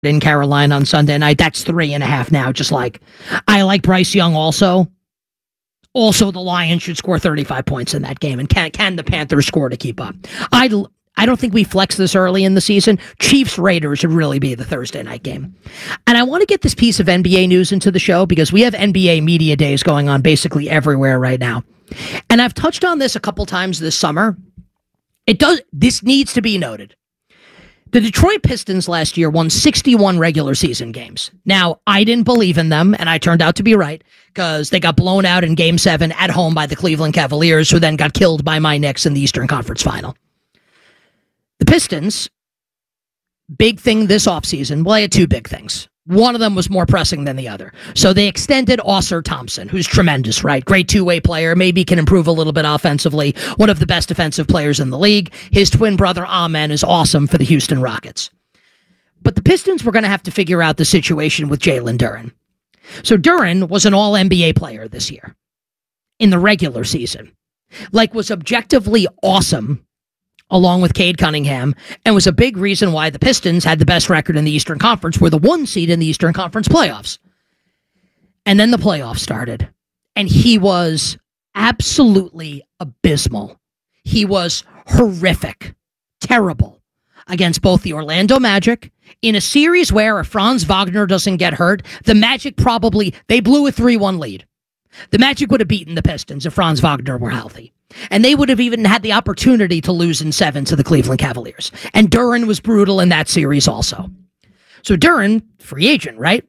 in Carolina on Sunday night. That's 3.5 now. Just like I like Bryce Young also. Also, the Lions should score 35 points in that game. And can the Panthers score to keep up? I don't think we flex this early in the season. Chiefs-Raiders should really be the Thursday night game. And I want to get this piece of NBA news into the show because we have NBA media days going on basically everywhere right now. And I've touched on this a couple times this summer. This needs to be noted. The Detroit Pistons last year won 61 regular season games. Now, I didn't believe in them, and I turned out to be right because they got blown out in Game 7 at home by the Cleveland Cavaliers, who then got killed by my Knicks in the Eastern Conference Final. The Pistons, big thing this offseason, well, they had two big things. One of them was more pressing than the other. So they extended Ausar Thompson, who's tremendous, right? Great two-way player, maybe can improve a little bit offensively. One of the best defensive players in the league. His twin brother, Amen, is awesome for the Houston Rockets. But the Pistons were going to have to figure out the situation with Jalen Duren. So Duren was an all-NBA player this year in the regular season. Was objectively awesome along with Cade Cunningham, and was a big reason why the Pistons had the best record in the Eastern Conference, were the 1 seed in the Eastern Conference playoffs. And then the playoffs started, and he was absolutely abysmal. He was horrific, terrible against both the Orlando Magic in a series where if Franz Wagner doesn't get hurt, the Magic they blew a 3-1 lead. The Magic would have beaten the Pistons if Franz Wagner were healthy. And they would have even had the opportunity to lose in 7 to the Cleveland Cavaliers. And Duren was brutal in that series also. So Duren, free agent, right?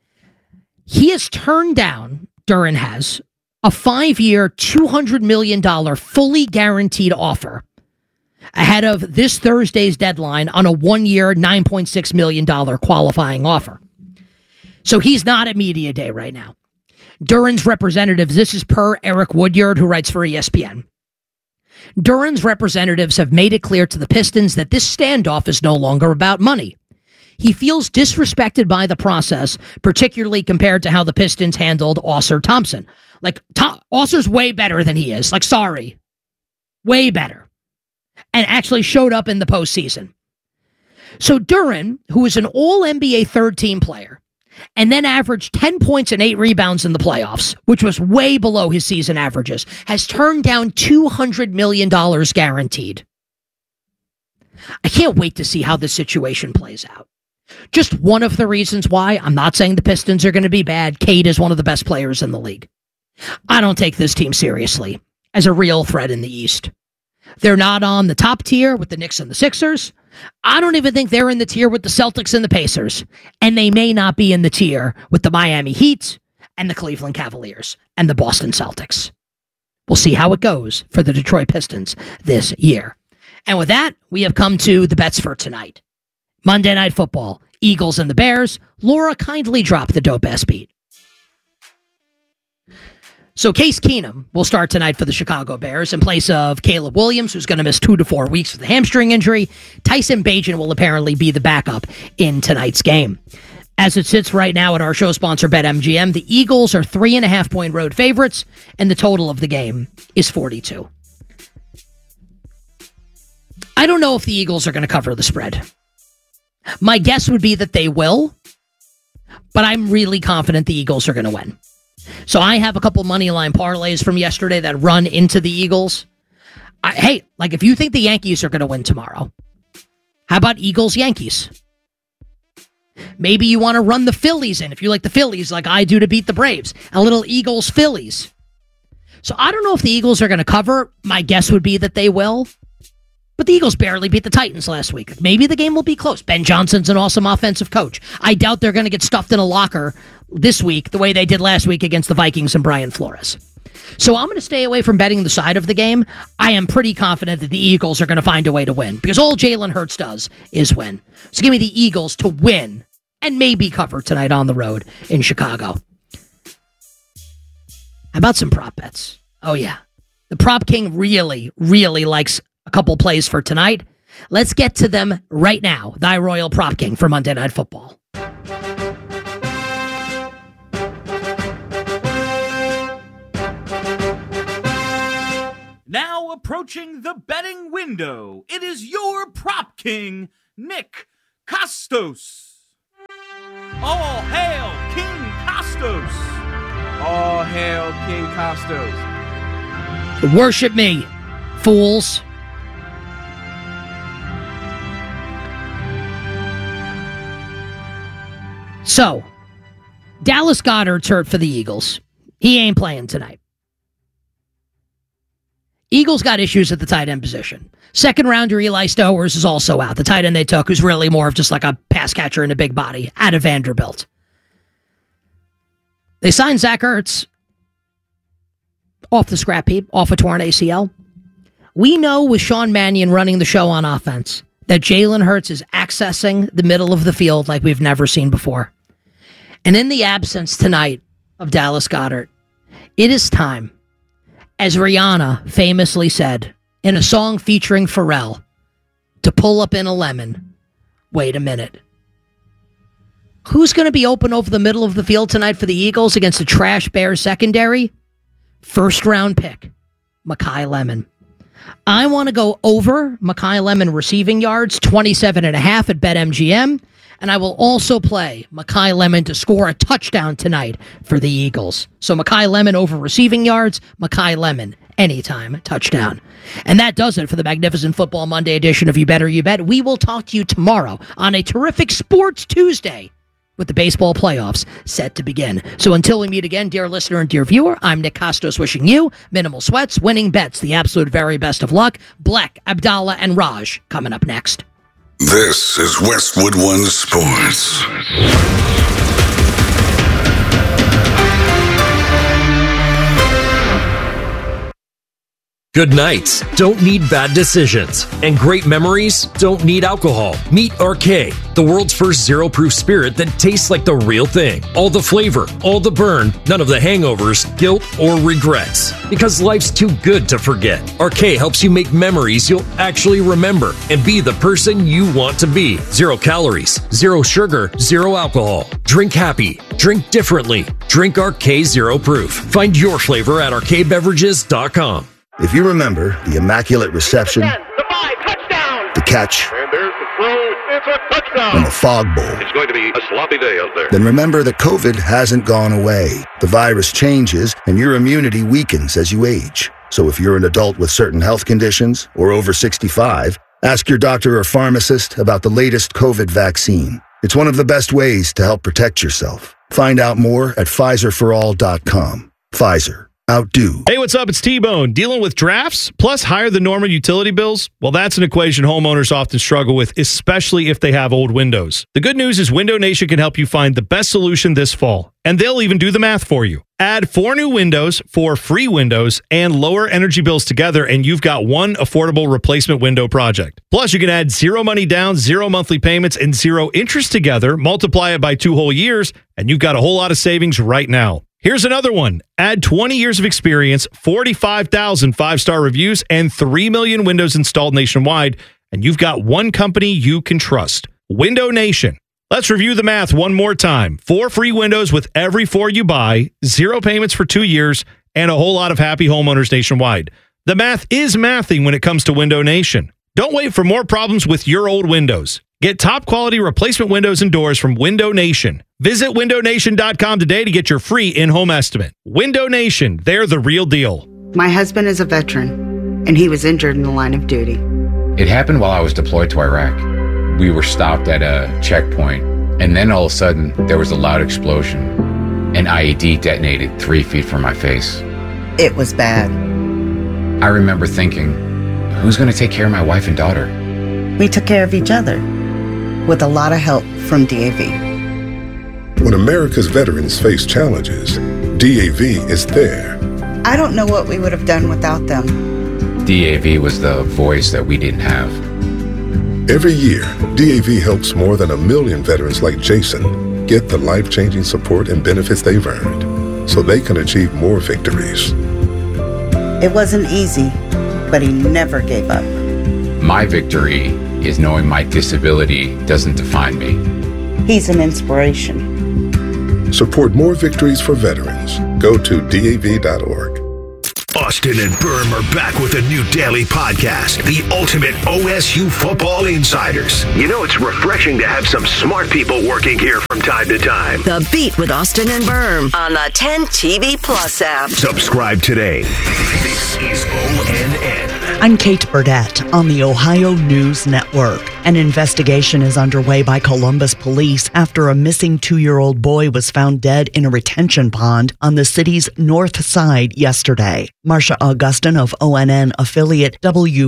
He has turned down, Duren has, a 5-year, $200 million fully guaranteed offer ahead of this Thursday's deadline on a 1-year, $9.6 million qualifying offer. So he's not at media day right now. Duren's representatives, this is per Eric Woodyard, who writes for ESPN. Duren's representatives have made it clear to the Pistons that this standoff is no longer about money. He feels disrespected by the process, particularly compared to how the Pistons handled Ausar Thompson. Ausar's way better than he is. Sorry. Way better. And actually showed up in the postseason. So Duren, who is an all-NBA third-team player, and then averaged 10 points and 8 rebounds in the playoffs, which was way below his season averages, has turned down $200 million guaranteed. I can't wait to see how this situation plays out. Just one of the reasons why. I'm not saying the Pistons are going to be bad. Cade is one of the best players in the league. I don't take this team seriously as a real threat in the East. They're not on the top tier with the Knicks and the Sixers. I don't even think they're in the tier with the Celtics and the Pacers. And they may not be in the tier with the Miami Heat and the Cleveland Cavaliers and the Boston Celtics. We'll see how it goes for the Detroit Pistons this year. And with that, we have come to the bets for tonight. Monday Night Football, Eagles and the Bears. Laura kindly dropped the dope ass beat. So Case Keenum will start tonight for the Chicago Bears in place of Caleb Williams, who's going to miss 2 to 4 weeks with a hamstring injury. Tyson Bagent will apparently be the backup in tonight's game. As it sits right now at our show sponsor BetMGM, the Eagles are 3.5-point road favorites, and the total of the game is 42. I don't know if the Eagles are going to cover the spread. My guess would be that they will, but I'm really confident the Eagles are going to win. So I have a couple money line parlays from yesterday that run into the Eagles. If you think the Yankees are going to win tomorrow, how about Eagles-Yankees? Maybe you want to run the Phillies in if you like the Phillies like I do to beat the Braves. A little Eagles-Phillies. So I don't know if the Eagles are going to cover. My guess would be that they will. But the Eagles barely beat the Titans last week. Maybe the game will be close. Ben Johnson's an awesome offensive coach. I doubt they're going to get stuffed in a locker this week the way they did last week against the Vikings and Brian Flores. So I'm going to stay away from betting the side of the game. I am pretty confident that the Eagles are going to find a way to win because all Jalen Hurts does is win. So give me the Eagles to win and maybe cover tonight on the road in Chicago. How about some prop bets? Oh, yeah. The Prop King really, really likes a couple plays for tonight. Let's get to them right now. Thy Royal Prop King for Monday Night Football. Now approaching the betting window, it is your Prop King, Nick Costos. All hail King Costos! All hail King Costos. Worship me, fools. So, Dallas Goedert's hurt for the Eagles. He ain't playing tonight. Eagles got issues at the tight end position. Second rounder Eli Stowers is also out. The tight end they took, who's really more of just like a pass catcher and a big body, out of Vanderbilt. They signed Zach Ertz off the scrap heap, off a torn ACL. We know with Sean Mannion running the show on offense that Jalen Hurts is accessing the middle of the field like we've never seen before. And in the absence tonight of Dallas Goedert, it is time, as Rihanna famously said in a song featuring Pharrell, to pull up in a lemon. Wait a minute. Who's going to be open over the middle of the field tonight for the Eagles against a trash Bears secondary? First round pick, Mekhi Lemon. I want to go over Mekhi Lemon receiving yards, 27.5 at BetMGM. And I will also play Mekhi Lemon to score a touchdown tonight for the Eagles. So Mekhi Lemon over receiving yards, Mekhi Lemon anytime touchdown. And that does it for the Magnificent Football Monday edition of You Better You Bet. We will talk to you tomorrow on a terrific Sports Tuesday with the baseball playoffs set to begin. So until we meet again, dear listener and dear viewer, I'm Nick Costos wishing you minimal sweats, winning bets, the absolute very best of luck. Black, Abdallah, and Raj coming up next. This is Westwood One Sports. Good nights don't need bad decisions, and great memories don't need alcohol. Meet Arcade, the world's first zero-proof spirit that tastes like the real thing. All the flavor, all the burn, none of the hangovers, guilt, or regrets. Because life's too good to forget. Arcade helps you make memories you'll actually remember and be the person you want to be. 0 calories, 0 sugar, 0 alcohol. Drink happy. Drink differently. Drink Arcade Zero Proof. Find your flavor at arcadebeverages.com. If you remember the immaculate reception, the 5, touchdown! The catch, And there's the throw, it's a touchdown! and the fog bowl, It's going to be a sloppy day out there. then remember that COVID hasn't gone away. The virus changes and your immunity weakens as you age. So if you're an adult with certain health conditions or over 65, ask your doctor or pharmacist about the latest COVID vaccine. It's one of the best ways to help protect yourself. Find out more at PfizerForAll.com. Pfizer. Outdo. Hey, what's up? It's T-Bone. Dealing with drafts plus higher than normal utility bills? Well, that's an equation homeowners often struggle with, especially if they have old windows. The good news is Window Nation can help you find the best solution this fall, and they'll even do the math for you. Add 4 new windows, 4 free windows, and lower energy bills together, and you've got one affordable replacement window project. Plus, you can add 0 money down, 0 monthly payments, and 0 interest together, multiply it by 2 whole years, and you've got a whole lot of savings right now. Here's another one. Add 20 years of experience, 45,000 5-star reviews, and 3 million windows installed nationwide, and you've got one company you can trust. Window Nation. Let's review the math one more time. 4 free windows with every 4 you buy, 0 payments for 2 years, and a whole lot of happy homeowners nationwide. The math is mathing when it comes to Window Nation. Don't wait for more problems with your old windows. Get top quality replacement windows and doors from Window Nation. Visit windownation.com today to get your free in-home estimate. Window Nation, they're the real deal. My husband is a veteran, and he was injured in the line of duty. It happened while I was deployed to Iraq. We were stopped at a checkpoint, and then all of a sudden, there was a loud explosion. An IED detonated 3 feet from my face. It was bad. I remember thinking, who's going to take care of my wife and daughter? We took care of each other, with a lot of help from DAV. When America's veterans face challenges, DAV is there. I don't know what we would have done without them. DAV was the voice that we didn't have. Every year, DAV helps more than 1 million veterans like Jason get the life-changing support and benefits they've earned so they can achieve more victories. It wasn't easy, but he never gave up. My victory is knowing my disability doesn't define me. He's an inspiration. Support more victories for veterans. Go to DAV.org. Oh, Austin and Berm are back with a new daily podcast, the ultimate OSU Football Insiders. You know, it's refreshing to have some smart people working here from time to time. The Beat with Austin and Berm on the 10 TV Plus app. Subscribe today. This is ONN. I'm Kate Burdett on the Ohio News Network. An investigation is underway by Columbus police after a missing 2-year-old boy was found dead in a retention pond on the city's north side yesterday. Marsha Augustin of ONN affiliate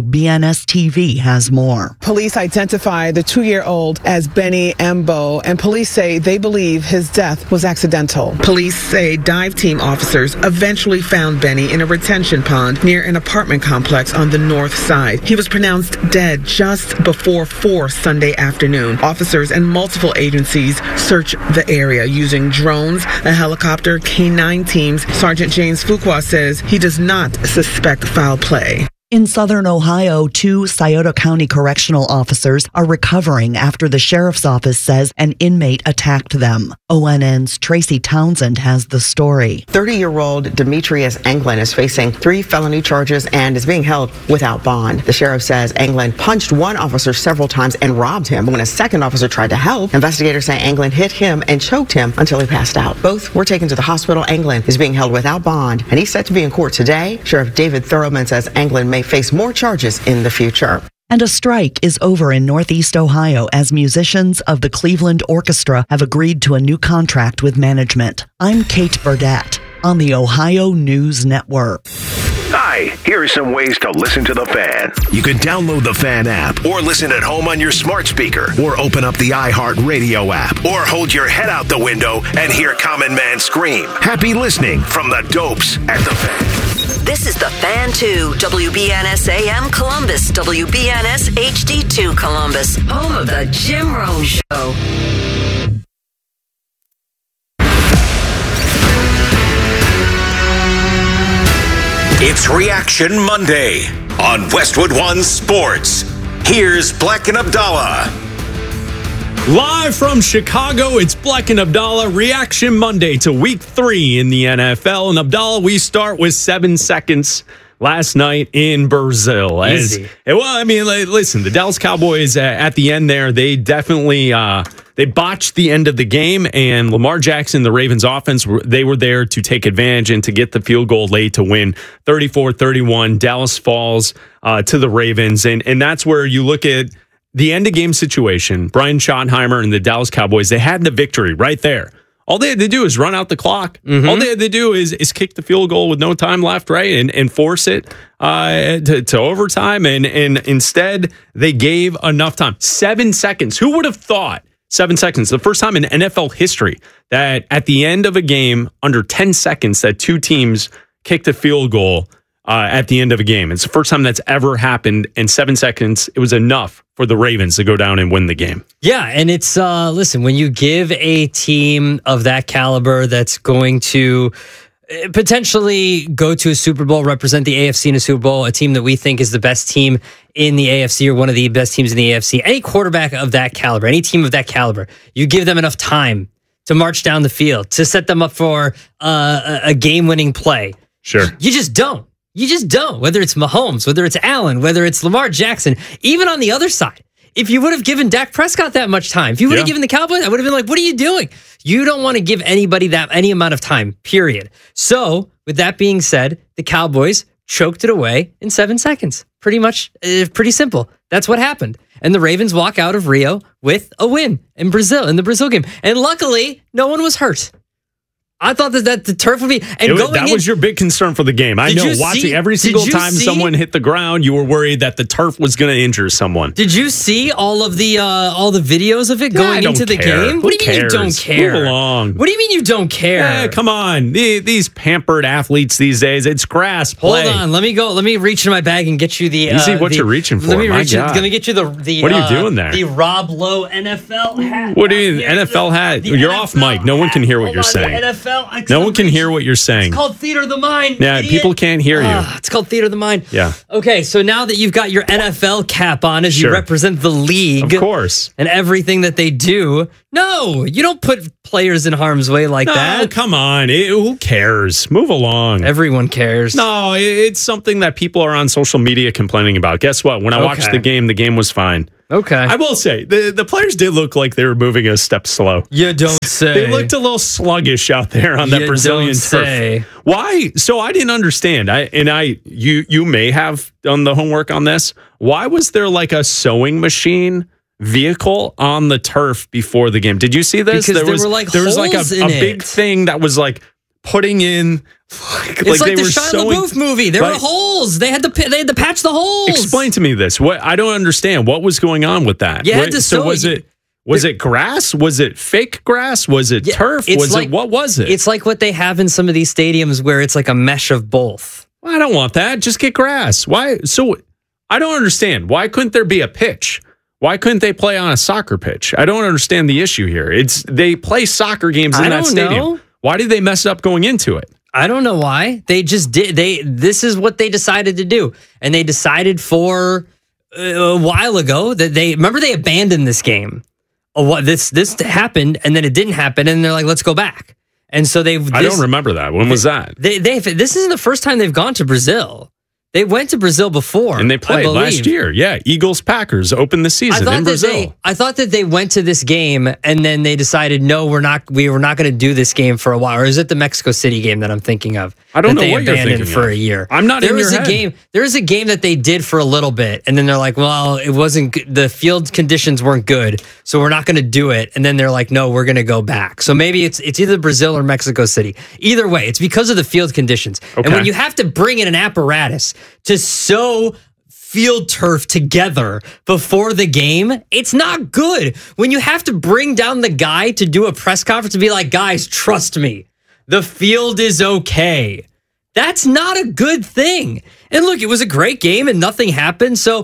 WBNS-TV has more. Police identify the 2-year-old as Benny Embo, and police say they believe his death was accidental. Police say dive team officers eventually found Benny in a retention pond near an apartment complex on the north side. He was pronounced dead just before 4 Sunday afternoon. Officers and multiple agencies search the area using drones, a helicopter, K-9 teams. Sergeant James Fuqua says he does not suspect foul play. In southern Ohio, 2 Scioto County correctional officers are recovering after the sheriff's office says an inmate attacked them. ONN's Tracy Townsend has the story. 30-year-old Demetrius Anglin is facing 3 felony charges and is being held without bond. The sheriff says Anglin punched one officer several times and robbed him. When a second officer tried to help, investigators say Anglin hit him and choked him until he passed out. Both were taken to the hospital. Anglin is being held without bond, and he's set to be in court today. Sheriff David Thurman says Anglin may face more charges in the future. And a strike is over in Northeast Ohio as musicians of the Cleveland Orchestra have agreed to a new contract with management. I'm Kate Burdett on the Ohio News Network. Hi, here are some ways to listen to The Fan. You can download the Fan app or listen at home on your smart speaker or open up the iHeartRadio app or hold your head out the window and hear Common Man scream. Happy listening from the Dopes at The Fan. This is The Fan 2, WBNS AM Columbus, WBNS HD2 Columbus, home of the Jim Rome Show. It's Reaction Monday on Westwood One Sports. Here's Black and Abdallah. Live from Chicago, it's Black and Abdallah. Reaction Monday to Week 3 in the NFL. And Abdallah, we start with 7 seconds last night in Brazil. Listen, the Dallas Cowboys at the end there, they definitely they botched the end of the game, and Lamar Jackson, the Ravens offense, they were there to take advantage and to get the field goal late to win 34-31. Dallas falls to the Ravens, and that's where you look at the end of game situation. Brian Schottenheimer and the Dallas Cowboys, they had the victory right there. All they had to do is run out the clock. Mm-hmm. All they had to do is kick the field goal with no time left, right, and force it to overtime. And instead, they gave enough time. 7 seconds. Who would have thought 7 seconds? The first time in NFL history that at the end of a game, under 10 seconds, that 2 teams kicked a field goal at the end of a game. It's the first time that's ever happened. In 7 seconds, it was enough for the Ravens to go down and win the game. Yeah, and it's, listen, when you give a team of that caliber that's going to potentially go to a Super Bowl, represent the AFC in a Super Bowl, a team that we think is the best team in the AFC or one of the best teams in the AFC, any quarterback of that caliber, any team of that caliber, you give them enough time to march down the field, to set them up for a game-winning play. Sure. You just don't. You just don't. Whether it's Mahomes, whether it's Allen, whether it's Lamar Jackson, even on the other side. If you would have given Dak Prescott that much time, if you would have given the Cowboys, I would have been like, what are you doing? You don't want to give anybody any amount of time, period. So, with that being said, the Cowboys choked it away in 7 seconds. Pretty much, pretty simple. That's what happened. And the Ravens walk out of Rio with a win in the Brazil game. And luckily, no one was hurt. I thought that the turf would be... That was your big concern for the game. I know, watching every single time someone hit the ground, you were worried that the turf was going to injure someone. Did you see all the videos of it going into the game? What do you mean you don't care? Move along. What do you mean you don't care? Yeah, come on. These pampered athletes these days, it's grass play. Hold on. Let me reach in my bag and get you the... You see what you're reaching for. Let me get you the what are you doing there? The Rob Lowe NFL hat. What do you mean, NFL hat? You're off mic. No one can hear what you're saying. NFL. No one can hear what you're saying. It's called theater of the mind. Yeah, idiot. people can't hear you. It's called theater of the mind. Yeah. Okay, so now that you've got your NFL cap on as you represent the league. Of course. And everything that they do. No, you don't put players in harm's way like that. No, come on. Who cares? Move along. Everyone cares. No, it's something that people are on social media complaining about. Guess what? When I watched the game was fine. Okay. I will say, the players did look like they were moving a step slow. You don't say. They looked a little sluggish out there on that Brazilian turf. Why? So I didn't understand. You may have done the homework on this. Why was there like a sewing machine vehicle on the turf before the game? Did you see this? Because there was like a big thing that was like putting in. It's like the Shia LaBeouf movie. There were holes. They had to patch the holes. Explain to me this. What I don't understand. What was going on with that? You had to sew. Was it grass? Was it fake grass? Was it turf? What was it? It's like what they have in some of these stadiums where it's like a mesh of both. Well, I don't want that. Just get grass. Why? So I don't understand. Why couldn't there be a pitch? Why couldn't they play on a soccer pitch? I don't understand the issue here. They play soccer games in that stadium. Why did they mess up going into it? I don't know why. They just did. This is what they decided to do. And they decided for a while ago that they abandoned this game. This happened and then it didn't happen. And they're like, let's go back. And so I don't remember that. When was that? This isn't the first time they've gone to Brazil. They went to Brazil before. And they played last year. Yeah. Eagles Packers opened the season in Brazil. I thought that they went to this game and then they decided, no, we were not going to do this game for a while. Or is it the Mexico City game that I'm thinking of? I don't know what you're thinking for a year. I'm not in your head. There was a game that they did for a little bit. And then they're like, well, it wasn't, the field conditions weren't good. So we're not going to do it. And then they're like, no, we're going to go back. So maybe it's either Brazil or Mexico City. Either way, it's because of the field conditions. Okay. And when you have to bring in an apparatus to sew field turf together before the game, it's not good. When you have to bring down the guy to do a press conference and be like, guys, trust me, the field is okay. That's not a good thing. And look, it was a great game and nothing happened. So,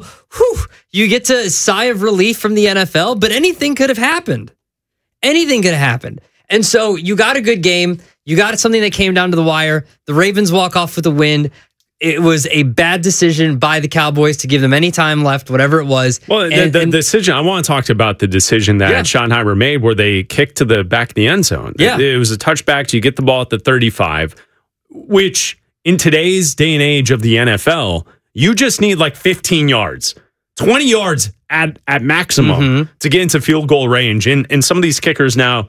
you get to sigh of relief from the NFL, but anything could have happened. Anything could have happened. And so you got a good game. You got something that came down to the wire. The Ravens walk off with a win. It was a bad decision by the Cowboys to give them any time left, whatever it was. Well, the decision, I want to talk about the decision that Schottenheimer made where they kicked to the back of the end zone. Yeah. It was a touchback. You get the ball at the 35, which in today's day and age of the NFL, you just need like 15 yards, 20 yards at maximum to get into field goal range. And some of these kickers now,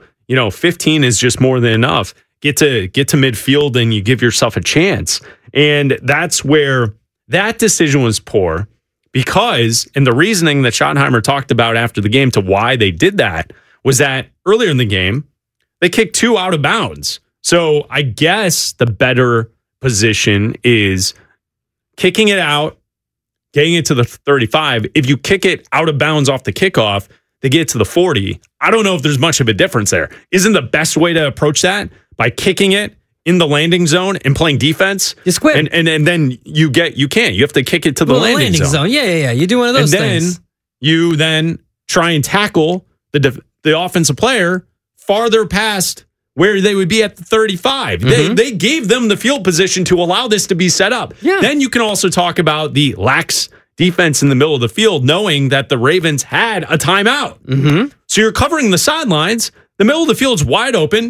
15 is just more than enough. Get to midfield and you give yourself a chance. And that's where that decision was poor because, and the reasoning that Schottenheimer talked about after the game to why they did that was that earlier in the game, they kicked 2 out of bounds. So I guess the better position is kicking it out, getting it to the 35. If you kick it out of bounds off the kickoff, they get to the 40. I don't know if there's much of a difference there. Isn't the best way to approach that by kicking it in the landing zone and playing defense? You squib. And then you have to kick it to the landing zone. Yeah. You do one of those things. And then you then try and tackle the offensive player farther past where they would be at the 35. They gave them the field position to allow this to be set up. Yeah. Then you can also talk about the lax defense in the middle of the field, knowing that the Ravens had a timeout. So you're covering the sidelines. The middle of the field's wide open.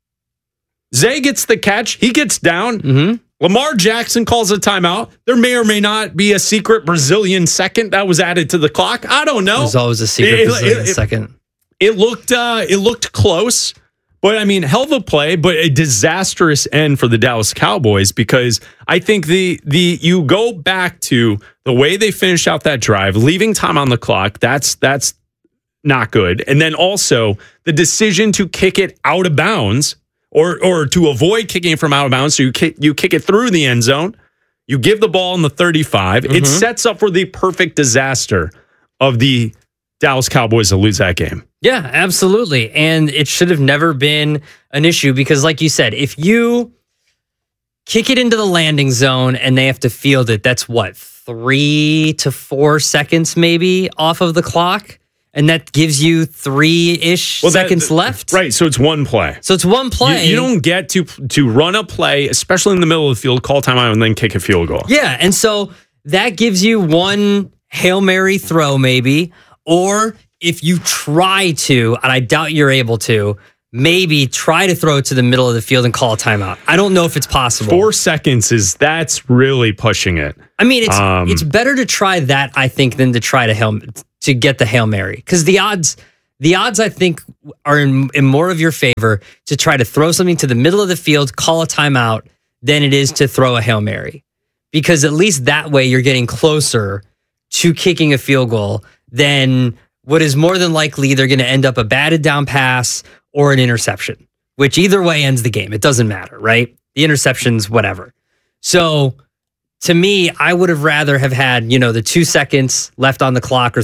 Zay gets the catch. He gets down. Lamar Jackson calls a timeout. There may or may not be a secret Brazilian second that was added to the clock. I don't know. There's always a secret Brazilian second. It looked close, but I mean, hell of a play, but a disastrous end for the Dallas Cowboys because I think you go back to the way they finished out that drive, leaving time on the clock. That's not good. And then also the decision to kick it out of bounds. Or to avoid kicking it from out of bounds, so you kick it through the end zone. You give the ball in the 35. It sets up for the perfect disaster of the Dallas Cowboys to lose that game. Yeah, absolutely. And it should have never been an issue because, like you said, if you kick it into the landing zone and they have to field it, that's what, 3 to 4 seconds maybe off of the clock? and that gives you 3-ish seconds left. Right, so it's one play. So it's one play. You don't get to run a play, especially in the middle of the field, call timeout, and then kick a field goal. Yeah, and so that gives you one Hail Mary throw maybe, or if you try to, and I doubt you're able to, maybe try to throw it to the middle of the field and call a timeout. I don't know if it's possible. 4 seconds that's really pushing it. I mean, it's better to try that, I think, than to try to get the Hail Mary. Because the odds I think are in more of your favor to try to throw something to the middle of the field, call a timeout, than it is to throw a Hail Mary. Because at least that way you're getting closer to kicking a field goal than what is more than likely either going to end up a batted down pass or an interception, which either way ends the game. It doesn't matter, right? The interception's whatever. So to me, I would have rather have had, the 2 seconds left on the clock or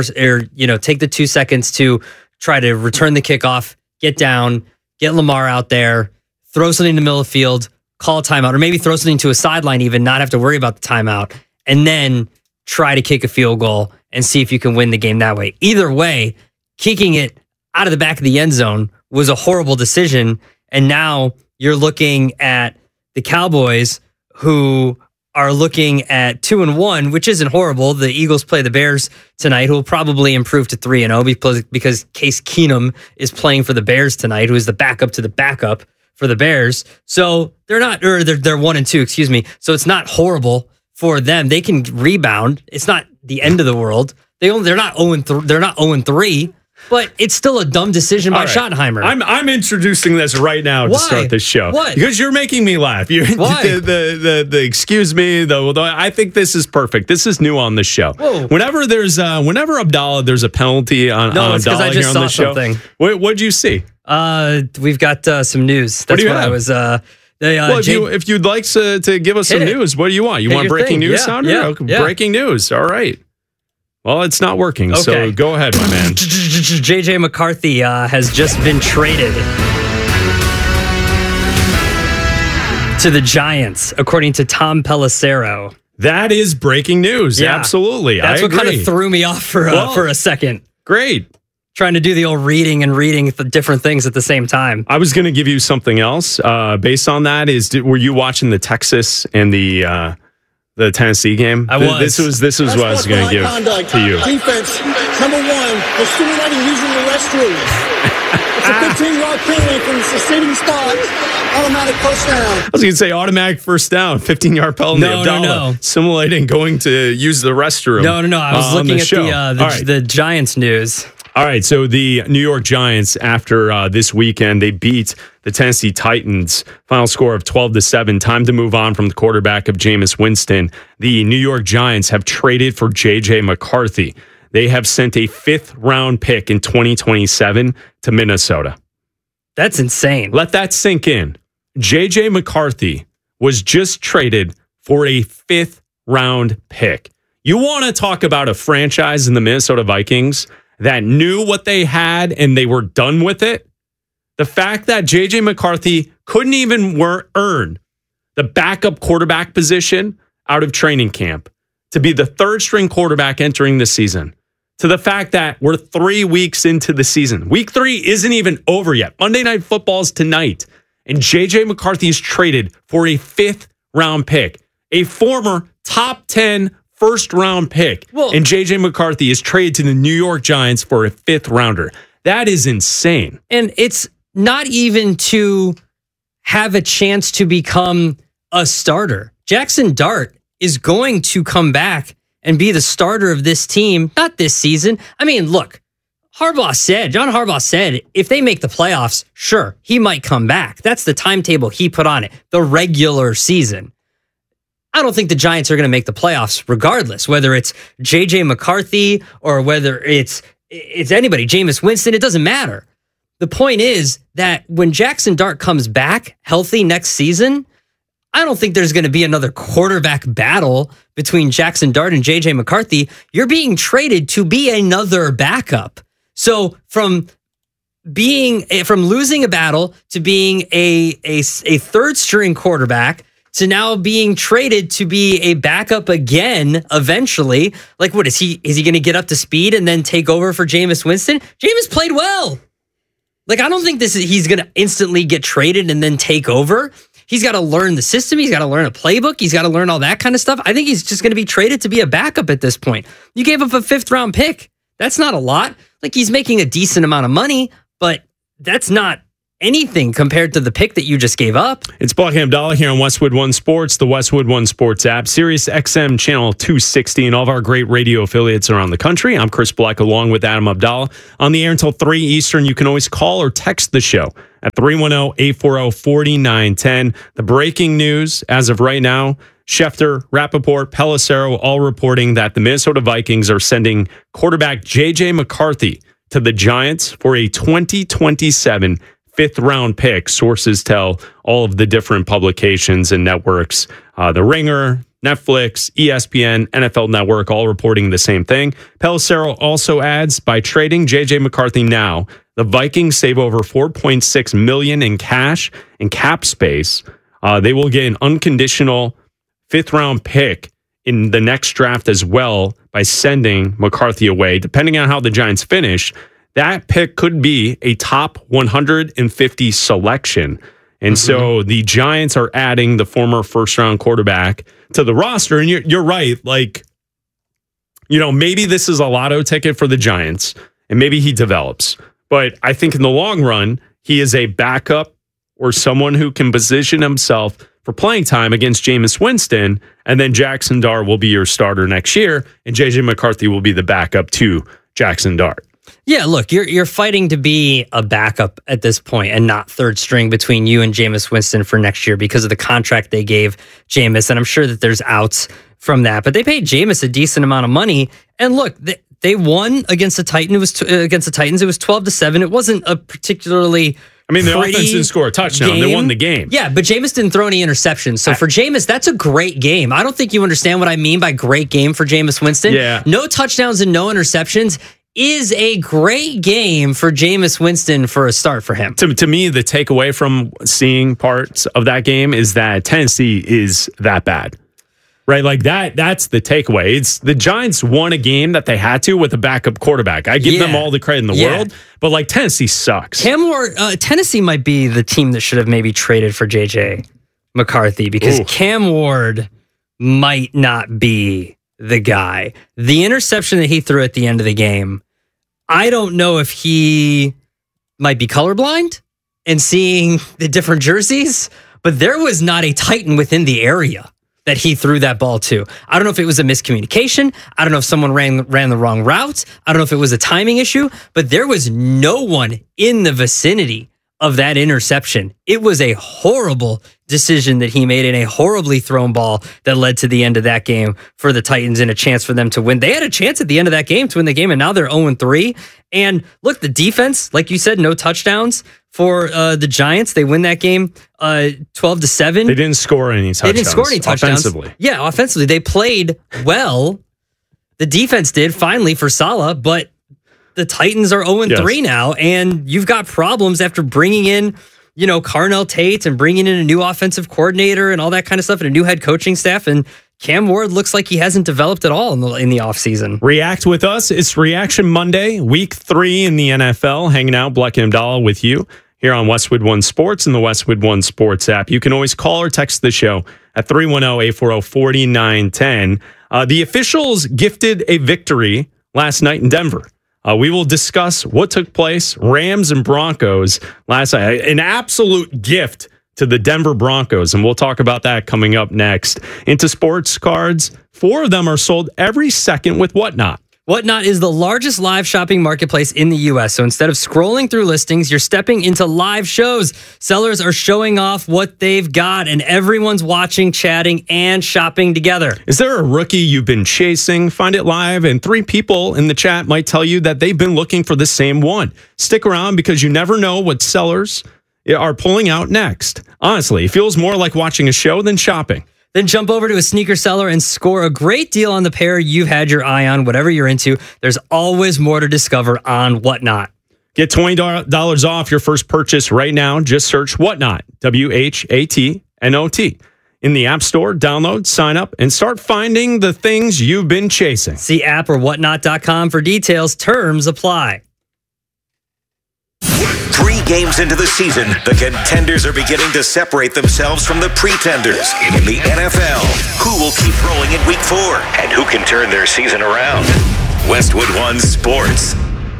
take the 2 seconds to try to return the kickoff, get down, get Lamar out there, throw something in the middle of the field, call a timeout, or maybe throw something to a sideline even, not have to worry about the timeout, and then try to kick a field goal and see if you can win the game that way. Either way, kicking it out of the back of the end zone was a horrible decision. And now you're looking at the Cowboys, who are looking at 2-1, which isn't horrible. The Eagles play the Bears tonight, who will probably improve to 3-0 because Case Keenum is playing for the Bears tonight, who is the backup to the backup for the Bears. So they're 1-2, excuse me. So it's not horrible for them. They can rebound. It's not the end of the world. They're not 0-3. They're not 0-3. But it's still a dumb decision by Schottenheimer. I'm introducing this right now to start this show. What? Because you're making me laugh. Why? The excuse me, though. I think this is perfect. This is new on the show. Whoa. Whenever Abdallah, there's a penalty on No, it's because Abdallah I just here on saw the show. something. What'd you see? We've got some news. That's what I was. If you'd like to give us some news, what do you want? You want breaking news, Sounder? Yeah. Breaking news. All right. Well, it's not working, Okay. so go ahead, my man. J.J. McCarthy has just been traded to the Giants, according to Tom Pelissero. That is breaking news. Yeah. Absolutely. That's what kind of threw me off for a second. Great. Trying to do the old reading the different things at the same time. I was going to give you something else. Based on that, were you watching the Texas and the Tennessee game? I was. This was what I was going to give to you. Defense, number one, for simulating using the restrooms. It's a 15-yard penalty from the succeeding spot. Automatic first down. I was going to say automatic first down, 15-yard penalty. No. Simulating going to use the restroom. No. I was looking at the Giants news. All right, so the New York Giants, after this weekend, they beat the Tennessee Titans. Final score of 12-7. Time to move on from the quarterback of Jameis Winston. The New York Giants have traded for J.J. McCarthy. They have sent a 5th-round pick in 2027 to Minnesota. That's insane. Let that sink in. J.J. McCarthy was just traded for a 5th-round pick. You want to talk about a franchise in the Minnesota Vikings that knew what they had and they were done with it? The fact that J.J. McCarthy couldn't even earn the backup quarterback position out of training camp to be the 3rd-string quarterback entering the season, to the fact that we're 3 weeks into the season. Week 3 isn't even over yet. Monday Night Football is tonight, and J.J. McCarthy is traded for a 5th-round pick, a former top 10 first-round pick, and J.J. McCarthy is traded to the New York Giants for a 5th-rounder. That is insane. And it's not even to have a chance to become a starter. Jackson Dart is going to come back and be the starter of this team, not this season. I mean, look, John Harbaugh said, if they make the playoffs, sure, he might come back. That's the timetable he put on it, the regular season. I don't think the Giants are going to make the playoffs regardless, whether it's J.J. McCarthy or whether it's anybody, Jameis Winston, it doesn't matter. The point is that when Jackson Dart comes back healthy next season, I don't think there's going to be another quarterback battle between Jackson Dart and J.J. McCarthy. You're being traded to be another backup. So from losing a battle to being a 3rd-string quarterback to now being traded to be a backup again eventually. Like, what is he going to get up to speed and then take over for Jameis Winston? Jameis played well. Like, I don't think he's going to instantly get traded and then take over. He's got to learn the system. He's got to learn a playbook. He's got to learn all that kind of stuff. I think he's just going to be traded to be a backup at this point. You gave up a 5th-round pick. That's not a lot. Like, he's making a decent amount of money, but that's not anything compared to the pick that you just gave up. It's Black and Abdallah here on Westwood One Sports, the Westwood One Sports app, Sirius XM channel 260, and all of our great radio affiliates around the country. I'm Chris Black along with Adam Abdallah. On the air until 3 Eastern. You can always call or text the show at 310-840-4910. The breaking news as of right now, Schefter, Rappaport, Pelissero all reporting that the Minnesota Vikings are sending quarterback J.J. McCarthy to the Giants for a 2027 5th-round pick. Sources tell all of the different publications and networks, The Ringer, Netflix, ESPN, NFL Network, all reporting the same thing. Pelissero also adds, by trading J.J. McCarthy now, the Vikings save over $4.6 million in cash and cap space. They will get an unconditional 5th-round pick in the next draft as well by sending McCarthy away. Depending on how the Giants finish, that pick could be a top 150 selection. And so the Giants are adding the former 1st-round quarterback to the roster. And you're right. Like, maybe this is a lotto ticket for the Giants, and maybe he develops. But I think in the long run, he is a backup or someone who can position himself for playing time against Jameis Winston, and then Jackson Dart will be your starter next year, and J.J. McCarthy will be the backup to Jackson Dart. Yeah, look, you're fighting to be a backup at this point and not 3rd string between you and Jameis Winston for next year because of the contract they gave Jameis, and I'm sure that there's outs from that. But they paid Jameis a decent amount of money, and look, they won against the Titans. Against the Titans, it was 12-7. It wasn't a particularly the offense didn't score a touchdown. Game. They won the game. Yeah, but Jameis didn't throw any interceptions. So for Jameis, that's a great game. I don't think you understand what I mean by great game for Jameis Winston. Yeah. No touchdowns and no interceptions is a great game for Jameis Winston for a start for him. To me, the takeaway from seeing parts of that game is that Tennessee is that bad. Right? Like that's the takeaway. It's the Giants won a game that they had to with a backup quarterback. I give them all the credit in the world, but like Tennessee sucks. Cam Ward, Tennessee might be the team that should have maybe traded for J.J. McCarthy because Cam Ward might not be the guy. The interception that he threw at the end of the game, I don't know if he might be colorblind and seeing the different jerseys, but there was not a Titan within the area that he threw that ball to. I don't know if it was a miscommunication. I don't know if someone ran the wrong route. I don't know if it was a timing issue, but there was no one in the vicinity of that interception. It was a horrible decision that he made and a horribly thrown ball that led to the end of that game for the Titans and a chance for them to win. They had a chance at the end of that game to win the game, and now they're 0-3. And look, the defense, like you said, no touchdowns for the Giants. They win that game 12-7. They didn't score any touchdowns. Offensively. Yeah, offensively. They played well. The defense did, finally, for Saleh, but the Titans are 0-3 now, and you've got problems after bringing in, Carnell Tate and bringing in a new offensive coordinator and all that kind of stuff and a new head coaching staff. And Cam Ward looks like he hasn't developed at all in the offseason. React with us. It's Reaction Monday, week 3 in the NFL. Hanging out, Black and Abdallah with you here on Westwood One Sports and the Westwood One Sports app. You can always call or text the show at 310-840-4910. The officials gifted a victory last night in Denver. We will discuss what took place, Rams and Broncos last night. An absolute gift to the Denver Broncos, and we'll talk about that coming up next. Into sports cards, 4 of them are sold every second with Whatnot. Whatnot is the largest live shopping marketplace in the U.S. So instead of scrolling through listings, you're stepping into live shows. Sellers are showing off what they've got, and everyone's watching, chatting, and shopping together. Is there a rookie you've been chasing? Find it live, and 3 people in the chat might tell you that they've been looking for the same one. Stick around because you never know what sellers are pulling out next. Honestly, it feels more like watching a show than shopping. Then jump over to a sneaker seller and score a great deal on the pair you've had your eye on, whatever you're into. There's always more to discover on Whatnot. Get $20 off your first purchase right now. Just search Whatnot, WHATNOT. in the App Store. Download, sign up, and start finding the things you've been chasing. See app or whatnot.com for details. Terms apply. 3 games into the season, the contenders are beginning to separate themselves from the pretenders in the NFL. Who will keep rolling in week 4? And who can turn their season around? Westwood One Sports.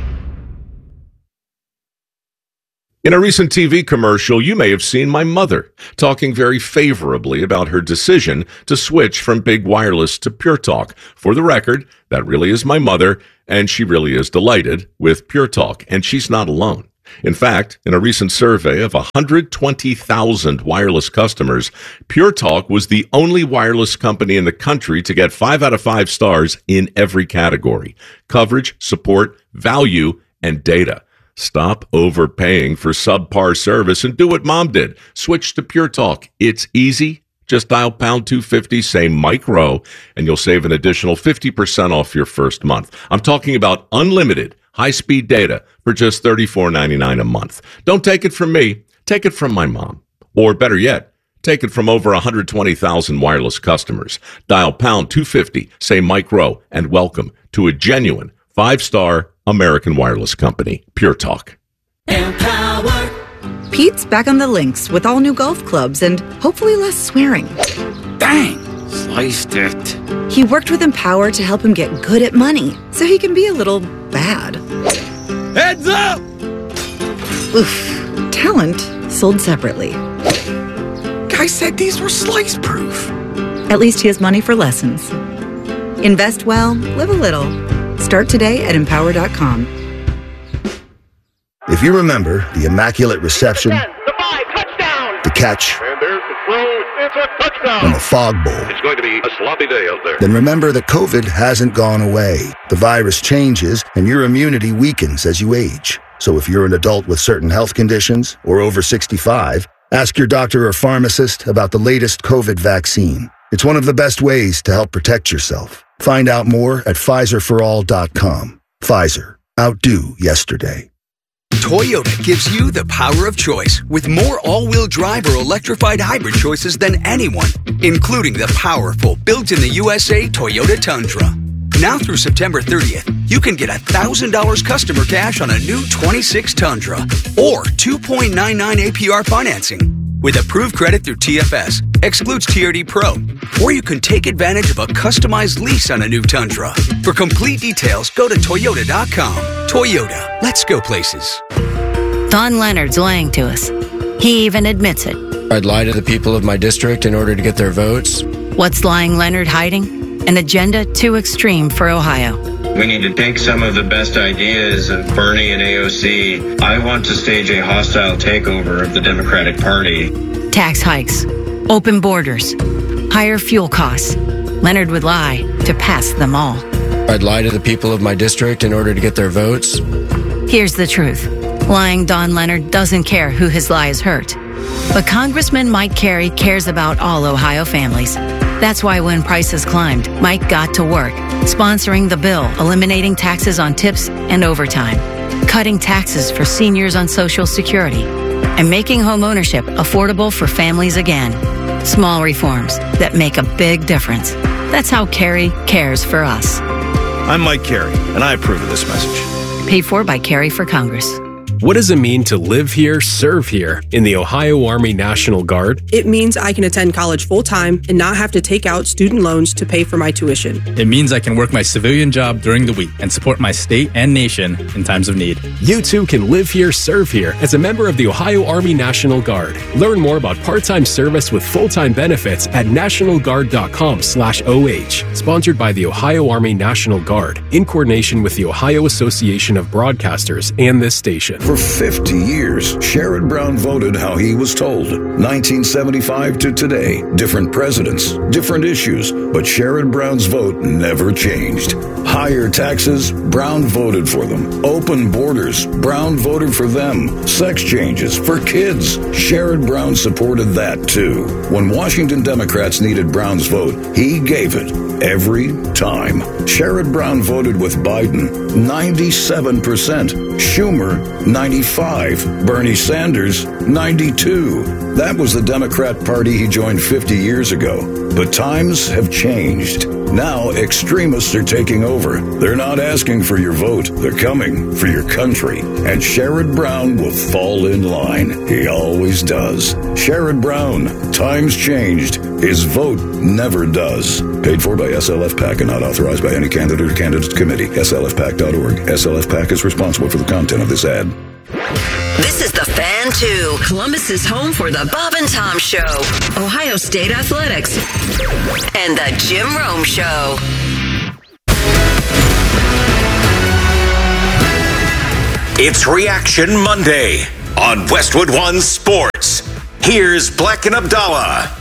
In a recent TV commercial, you may have seen my mother talking very favorably about her decision to switch from Big Wireless to Pure Talk. For the record, that really is my mother, and she really is delighted with Pure Talk, and she's not alone. In fact, in a recent survey of 120,000 wireless customers, Pure Talk was the only wireless company in the country to get 5 out of 5 stars in every category: coverage, support, value, and data. Stop overpaying for subpar service and do what Mom did. Switch to Pure Talk. It's easy. Just dial pound 250, say Mike Rowe, and you'll save an additional 50% off your first month. I'm talking about unlimited high-speed data for just $34.99 a month. Don't take it from me. Take it from my mom. Or better yet, take it from over 120,000 wireless customers. Dial pound 250, say Mike Rowe, and welcome to a genuine 5-star American wireless company, Pure Talk. Empower. Pete's back on the links with all new golf clubs and hopefully less swearing. Dang, sliced it. He worked with Empower to help him get good at money so he can be a little bad. Heads up! Oof. Talent sold separately. Guy said these were slice-proof. At least he has money for lessons. Invest well, live a little. Start today at Empower.com. If you remember the immaculate reception, the catch, And there's the throw. It's a touchdown. and the fog bowl, It's going to be a sloppy day out there. then remember that COVID hasn't gone away. The virus changes, and your immunity weakens as you age. So if you're an adult with certain health conditions or over 65, ask your doctor or pharmacist about the latest COVID vaccine. It's one of the best ways to help protect yourself. Find out more at PfizerForAll.com. Pfizer. Outdo yesterday. Toyota gives you the power of choice with more all-wheel drive or electrified hybrid choices than anyone, including the powerful built-in-the-USA Toyota Tundra. Now through September 30th, you can get $1,000 customer cash on a new 26 Tundra or 2.99 APR financing. With approved credit through TFS, excludes TRD Pro, or you can take advantage of a customized lease on a new Tundra. For complete details, go to Toyota.com. Toyota, let's go places. Don Leonard's lying to us. He even admits it. I'd lie to the people of my district in order to get their votes. What's lying Leonard hiding? An agenda too extreme for Ohio. We need to take some of the best ideas of Bernie and AOC. I want to stage a hostile takeover of the Democratic Party. Tax hikes, open borders, higher fuel costs. Leonard would lie to pass them all. I'd lie to the people of my district in order to get their votes. Here's the truth. Lying Don Leonard doesn't care who his lies hurt. But Congressman Mike Carey cares about all Ohio families. That's why when prices climbed, Mike got to work, sponsoring the bill, eliminating taxes on tips and overtime, cutting taxes for seniors on Social Security, and making homeownership affordable for families again. Small reforms that make a big difference. That's how Carey cares for us. I'm Mike Carey, and I approve of this message. Paid for by Carey for Congress. What does it mean to live here, serve here in the Ohio Army National Guard? It means I can attend college full-time and not have to take out student loans to pay for my tuition. It means I can work my civilian job during the week and support my state and nation in times of need. You too can live here, serve here as a member of the Ohio Army National Guard. Learn more about part-time service with full-time benefits at nationalguard.com/OH. Sponsored by the Ohio Army National Guard in coordination with the Ohio Association of Broadcasters and this station. For 50 years, Sherrod Brown voted how he was told. 1975 to today, different presidents, different issues, but Sherrod Brown's vote never changed. Higher taxes, Brown voted for them. Open borders, Brown voted for them. Sex changes for kids, Sherrod Brown supported that too. When Washington Democrats needed Brown's vote, he gave it. every time. Sherrod Brown voted with Biden 97%, Schumer 95%, Bernie Sanders 92%. That was the Democrat Party he joined 50 years ago. But times have changed. Now extremists are taking over. They're not asking for your vote. They're coming for your country. And Sherrod Brown will fall in line. He always does. Sherrod Brown. Times changed. His vote never does. Paid for by SLF PAC and not authorized by any candidate or candidate committee. SLFPAC.org. SLF PAC is responsible for the content of this ad. This is The Fan 2, Columbus's home for the Bob and Tom Show, Ohio State Athletics, and the Jim Rome Show. It's Reaction Monday on Westwood One Sports. Here's Black and Abdallah.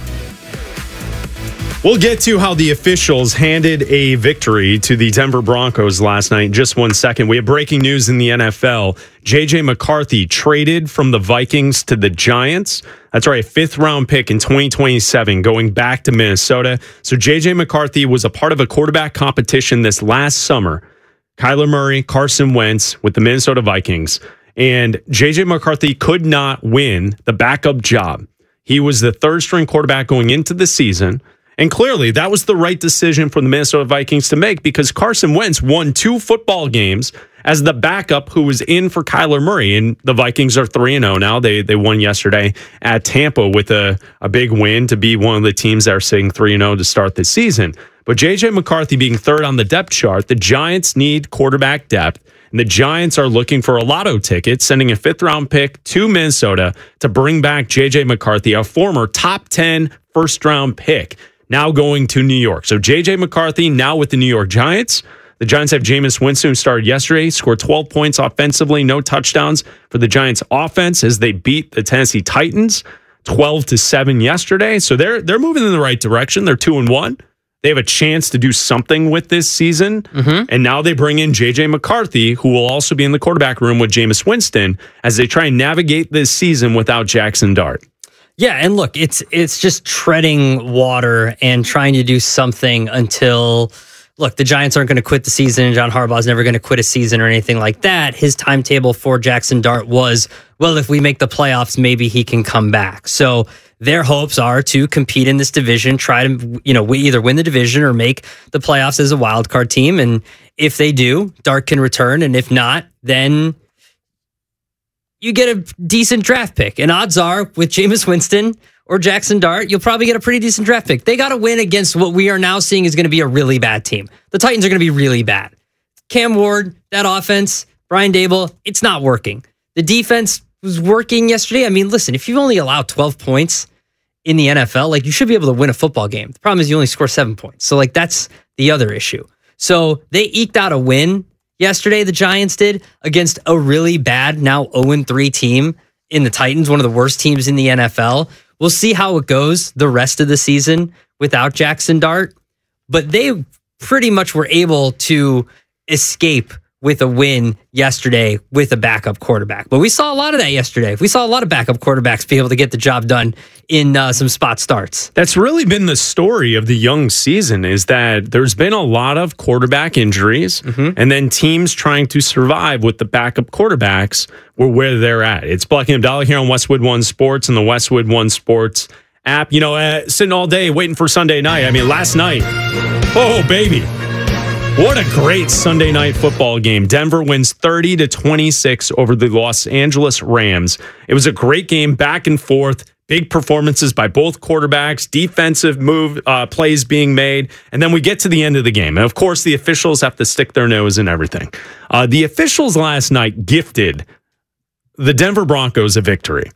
We'll get to how the officials handed a victory to the Denver Broncos last night in just 1 second. We have breaking news in the NFL. J.J. McCarthy traded from the Vikings to the Giants. That's right, a fifth-round pick in 2027 going back to Minnesota. So J.J. McCarthy was a part of a quarterback competition this last summer. Kyler Murray, Carson Wentz with the Minnesota Vikings. And J.J. McCarthy could not win the backup job. He was the third-string quarterback going into the season. And clearly, that was the right decision for the Minnesota Vikings to make because Carson Wentz won 2 football games as the backup who was in for Kyler Murray. And the Vikings are 3-0 now. They won yesterday at Tampa with a big win to be one of the teams that are sitting 3-0 to start the season. But J.J. McCarthy being third on the depth chart, the Giants need quarterback depth. And the Giants are looking for a lotto ticket, sending a fifth-round pick to Minnesota to bring back J.J. McCarthy, a former top 10 first-round pick. Now going to New York. So J.J. McCarthy now with the New York Giants. The Giants have Jameis Winston, who started yesterday, scored 12 points offensively, no touchdowns for the Giants offense as they beat the Tennessee Titans 12-7 yesterday. So they're moving in the right direction. They're 2-1. They have a chance to do something with this season. And now they bring in J.J. McCarthy, who will also be in the quarterback room with Jameis Winston as they try and navigate this season without Jackson Dart. Yeah, and look, it's just treading water and trying to do something until, look, the Giants aren't going to quit the season and John Harbaugh's never going to quit a season or anything like that. His timetable for Jackson Dart was, well, if we make the playoffs, maybe he can come back. So their hopes are to compete in this division, try to, either win the division or make the playoffs as a wild card team. And if they do, Dart can return. And if not, then you get a decent draft pick. And odds are, with Jameis Winston or Jackson Dart, you'll probably get a pretty decent draft pick. They got to win against what we are now seeing is going to be a really bad team. The Titans are going to be really bad. Cam Ward, that offense, Brian Dable, it's not working. The defense was working yesterday. I mean, listen, if you only allow 12 points in the NFL, you should be able to win a football game. The problem is you only score 7 points. So, that's the other issue. So they eked out a win yesterday, the Giants did, against a really bad, now 0-3 team in the Titans, one of the worst teams in the NFL. We'll see how it goes the rest of the season without Jackson Dart. But they pretty much were able to escape with a win yesterday with a backup quarterback. But we saw a lot of that yesterday. We saw a lot of backup quarterbacks be able to get the job done in some spot starts. That's really been the story of the young season, is that there's been a lot of quarterback injuries and then teams trying to survive with the backup quarterbacks where they're at. It's Black and Abdallah here on Westwood One Sports and the Westwood One Sports app. Sitting all day waiting for Sunday night. I mean, last night, oh, baby. What a great Sunday night football game. Denver wins 30-26 over the Los Angeles Rams. It was a great game, back and forth, big performances by both quarterbacks, defensive plays being made, and then we get to the end of the game. And of course, the officials have to stick their nose in everything. The officials last night gifted the Denver Broncos a victory.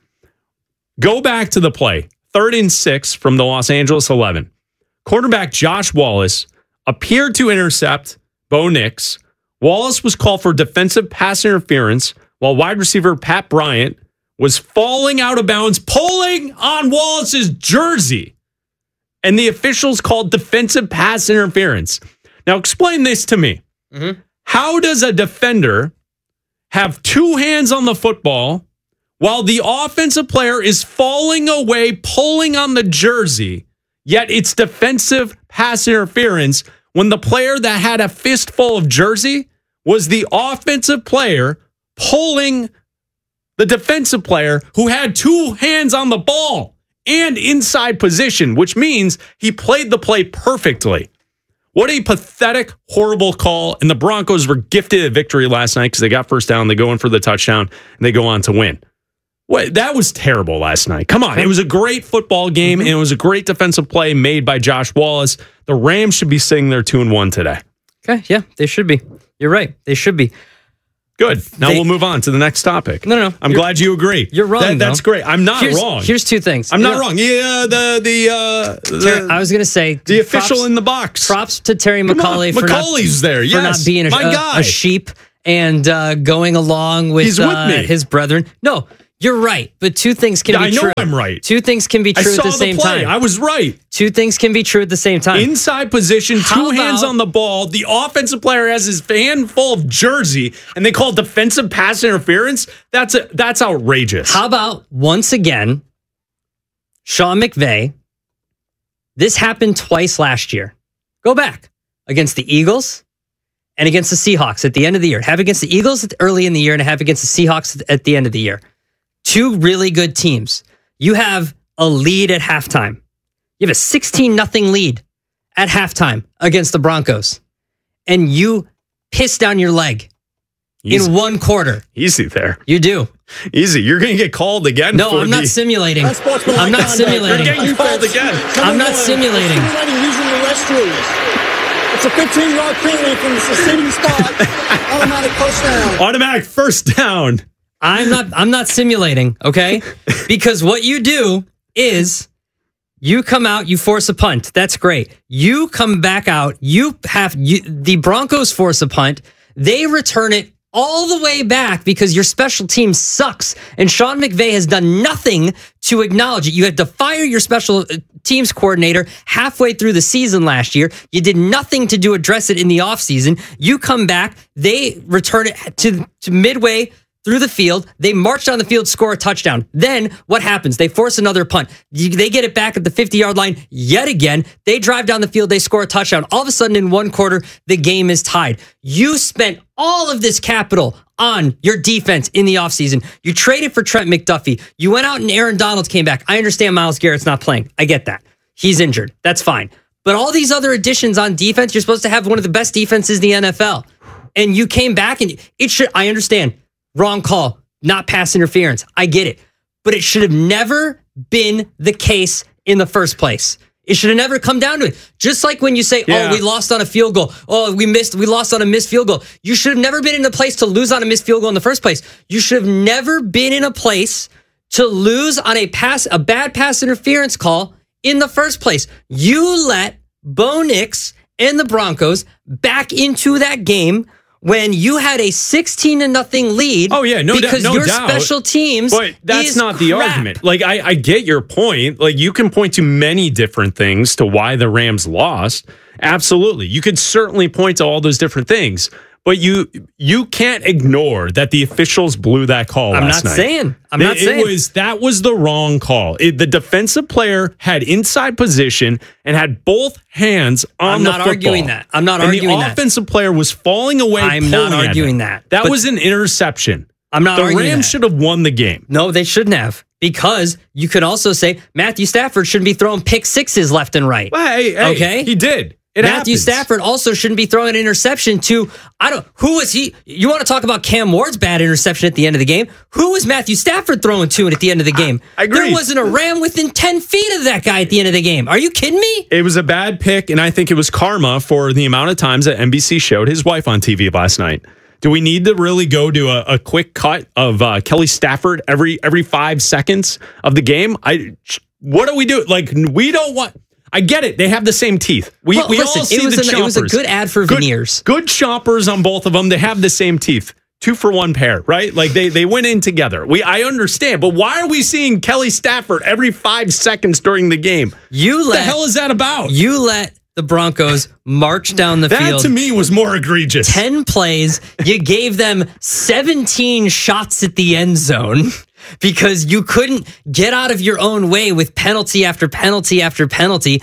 Go back to the play. 3rd and 6 from the Los Angeles 11. Quarterback Josh Wallace appeared to intercept Bo Nix. Wallace was called for defensive pass interference while wide receiver Pat Bryant was falling out of bounds, pulling on Wallace's jersey. And the officials called defensive pass interference. Now explain this to me. How does a defender have 2 hands on the football while the offensive player is falling away, pulling on the jersey, yet it's defensive pass interference when the player that had a fistful of jersey was the offensive player pulling the defensive player who had two hands on the ball and inside position, which means he played the play perfectly. What a pathetic, horrible call. And the Broncos were gifted a victory last night because they got first down. They go in for the touchdown and they go on to win. That was terrible last night. Come on. It was a great football game and it was a great defensive play made by Josh Wallace. The Rams should be sitting there 2-1 today. Okay. Yeah, they should be. You're right. They should be. Good. Now we'll move on to the next topic. No. I'm glad you agree. You're wrong. That's great. I'm not wrong. Here's two things. I'm not wrong. Yeah, I was going to say the official in the box. Props to Terry McAulay for not being a sheep and going along with his brethren. No, you're right. But two things can be true. I know I'm right. Two things can be true at the same time. I was right. Two things can be true at the same time. Inside position, two hands on the ball. The offensive player has his hand full of jersey, and they call defensive pass interference. That's outrageous. How about, once again, Sean McVay? This happened twice last year. Go back. Against the Eagles and against the Seahawks at the end of the year. Have against the Eagles early in the year and have against the Seahawks at the end of the year. Two really good teams. You have a lead at halftime. You have a 16-0 lead at halftime against the Broncos. And you piss down your leg in one quarter. Easy there. You do. Easy. You're going to get called again. No, I'm not simulating. I'm not simulating. You're getting called again. I'm not simulating. Using the restrooms. It's a 15-yard penalty from the sitting spot. Automatic first down. Automatic first down. I'm not simulating, okay? Because what you do is you come out, you force a punt. That's great. You come back out, the Broncos force a punt. They return it all the way back because your special team sucks. And Sean McVay has done nothing to acknowledge it. You had to fire your special teams coordinator halfway through the season last year. You did nothing to address it in the offseason. You come back, they return it to midway through the field. They march down the field, score a touchdown. Then what happens? They force another punt. They get it back at the 50-yard line yet again. They drive down the field. They score a touchdown. All of a sudden, in one quarter, the game is tied. You spent all of this capital on your defense in the offseason. You traded for Trent McDuffie. You went out and Aaron Donald came back. I understand Myles Garrett's not playing. I get that. He's injured. That's fine. But all these other additions on defense, you're supposed to have one of the best defenses in the NFL. And you came back and I understand. Wrong call, not pass interference. I get it. But it should have never been the case in the first place. It should have never come down to it. Just like when you say, we lost on a field goal. Oh, we lost on a missed field goal. You should have never been in a place to lose on a missed field goal in the first place. You should have never been in a place to lose on a bad pass interference call in the first place. You let Bo Nix and the Broncos back into that game when you had a 16-0 lead. Oh, yeah, because your special teams but that's not the crap. argument. Like, I get your point. Like, you can point to many different things to why the Rams lost. Absolutely. You could certainly point to all those different things. But you can't ignore that the officials blew that call last night. I'm not saying. That was the wrong call. The defensive player had inside position and had both hands on the football. I'm not arguing that. And the offensive player was falling away. I'm not arguing that. That was an interception. I'm not arguing that. The Rams should have won the game. No, they shouldn't have. Because you could also say Matthew Stafford shouldn't be throwing pick sixes left and right. Well, hey, okay? He did. Matthew Stafford also shouldn't be throwing an interception to, who was he? You want to talk about Cam Ward's bad interception at the end of the game? Who was Matthew Stafford throwing to at the end of the game? I agree. There wasn't a Ram within 10 feet of that guy at the end of the game. Are you kidding me? It was a bad pick, and I think it was karma for the amount of times that NBC showed his wife on TV last night. Do we need to really go to a quick cut of Kelly Stafford every 5 seconds of the game? What do we do? Like, we don't want... I get it. They have the same teeth. We all see the chompers. It was a good ad for veneers. Good chompers on both of them. They have the same teeth. 2 for 1 pair, right? Like they went in together. I understand, but why are we seeing Kelly Stafford every 5 seconds during the game? What the hell is that about? You let the Broncos march down the field. That to me was more egregious. 10 plays. You gave them 17 shots at the end zone. because you couldn't get out of your own way with penalty after penalty after penalty.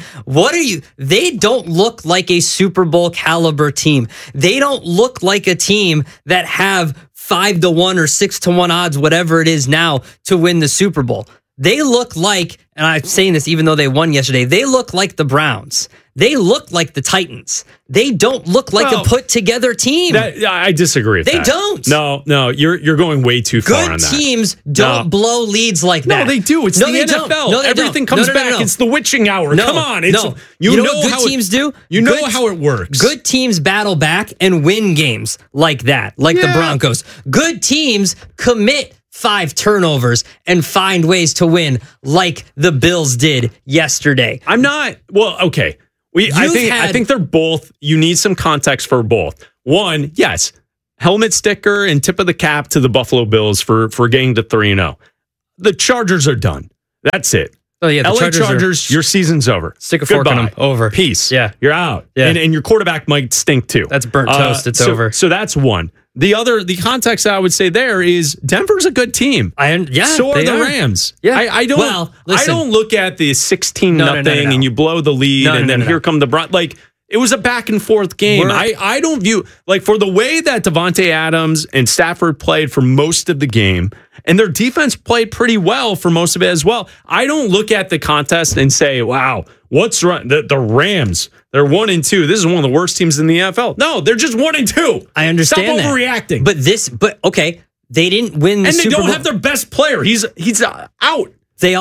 They don't look like a Super Bowl caliber team. They don't look like a team that have 5-1 or 6-1 odds, whatever it is now, to win the Super Bowl. They look like, and I'm saying this even though they won yesterday, they look like the Browns. They look like the Titans. They don't look like a put-together team. I disagree with that. They don't. No, you're going way too far on that. Good teams don't blow leads like that. No, they do. It's the NFL. No, everything comes back. It's the witching hour. No, Come on. You know what good teams do? You know how it works. Good teams battle back and win games like that, like the Broncos. Good teams commit 5 turnovers and find ways to win like the Bills did yesterday. Okay. I think they're both. You need some context for both. One, yes, helmet sticker and tip of the cap to the Buffalo Bills for getting to 3-0. The Chargers are done. That's it. Oh yeah, the LA Chargers, your season's over. Stick a fork in them. Over. Peace. Yeah, you're out. Yeah. And your quarterback might stink too. That's burnt toast. It's over. So that's one. The context I would say there is Denver's a good team. So are the Rams. Yeah. I don't. Well, listen. I don't look at the 16-0 and you blow the lead and then here come the Browns. Like, it was a back and forth game. I don't view, like, for the way that Devontae Adams and Stafford played for most of the game, and their defense played pretty well for most of it as well. I don't look at the contest and say, wow, what's wrong? The Rams, they're 1-2. This is one of the worst teams in the NFL. No, they're just 1-2. I understand Stop overreacting. But okay, they didn't win the Super Bowl. And they don't have their best player. He's out. They